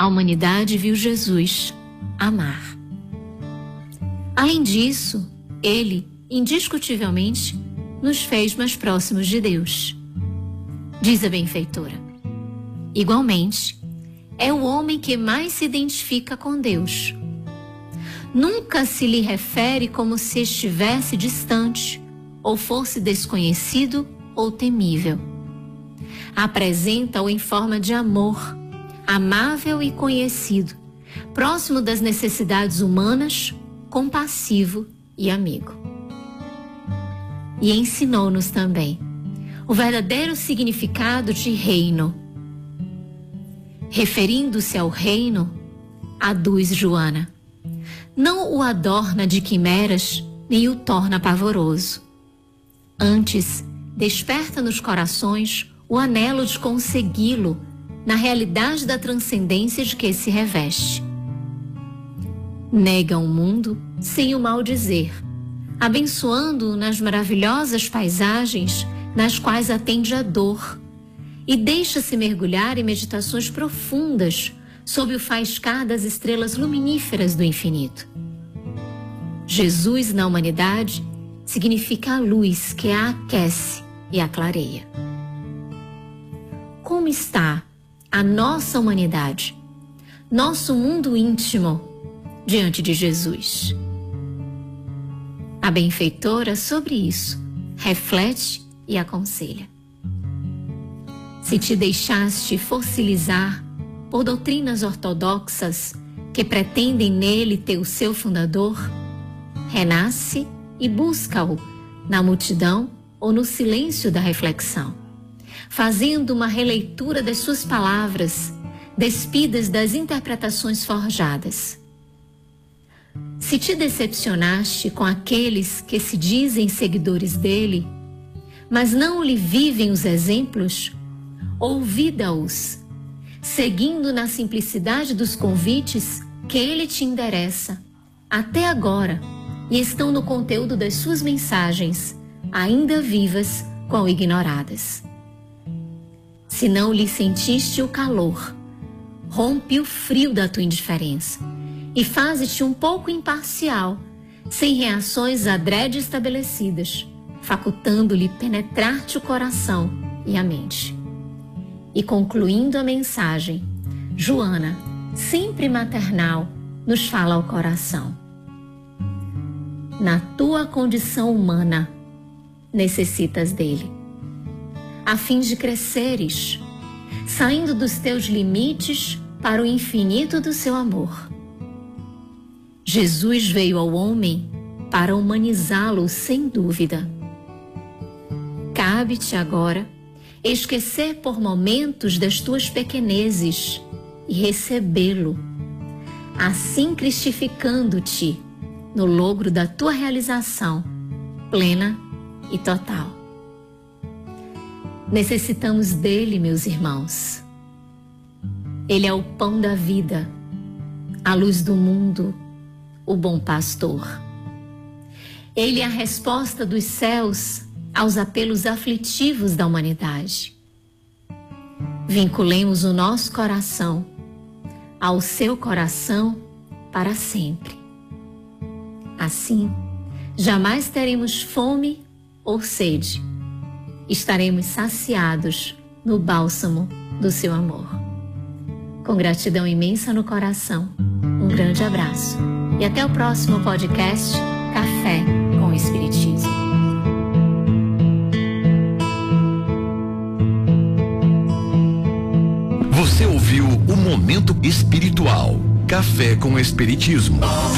a humanidade viu Jesus amar. Além disso, ele, indiscutivelmente, nos fez mais próximos de Deus. Diz a benfeitora: igualmente, é o homem que mais se identifica com Deus. Nunca se lhe refere como se estivesse distante, ou fosse desconhecido ou temível. Apresenta-o em forma de amor, amável e conhecido, próximo das necessidades humanas, compassivo e amigo. E ensinou-nos também o verdadeiro significado de reino. Referindo-se ao reino, aduz Joana: não o adorna de quimeras, nem o torna pavoroso. Antes, desperta nos corações o anelo de consegui-lo na realidade da transcendência de que se reveste. Nega o mundo sem o maldizer, abençoando-o nas maravilhosas paisagens nas quais atende a dor, e deixa-se mergulhar em meditações profundas sob o faiscar das estrelas luminíferas do infinito. Jesus na humanidade significa a luz que a aquece e a clareia. Como está a nossa humanidade, nosso mundo íntimo, diante de Jesus? A benfeitora, sobre isso, reflete e aconselha: se te deixaste fossilizar por doutrinas ortodoxas que pretendem nele ter o seu fundador, renasce e busca-o na multidão ou no silêncio da reflexão, fazendo uma releitura das suas palavras, despidas das interpretações forjadas. Se te decepcionaste com aqueles que se dizem seguidores dele, mas não lhe vivem os exemplos, ouvida-os, seguindo na simplicidade dos convites que ele te endereça até agora e estão no conteúdo das suas mensagens, ainda vivas quão ignoradas. Se não lhe sentiste o calor, rompe o frio da tua indiferença e faze-te um pouco imparcial, sem reações adrede estabelecidas, facultando-lhe penetrar-te o coração e a mente. E concluindo a mensagem, Joana, sempre maternal, nos fala ao coração: na tua condição humana, necessitas dele, a fim de cresceres, saindo dos teus limites para o infinito do seu amor. Jesus veio ao homem para humanizá-lo sem dúvida. Cabe-te agora esquecer por momentos das tuas pequenezes e recebê-lo, assim cristificando-te no logro da tua realização plena e total. Necessitamos dele, meus irmãos. Ele é o pão da vida, a luz do mundo, o bom pastor. Ele é a resposta dos céus aos apelos aflitivos da humanidade. Vinculemos o nosso coração ao seu coração para sempre. Assim, jamais teremos fome ou sede. Estaremos saciados no bálsamo do seu amor. Com gratidão imensa no coração, um grande abraço e até o próximo podcast Café com o Espiritismo. Você ouviu o Momento Espiritual, Café com o Espiritismo.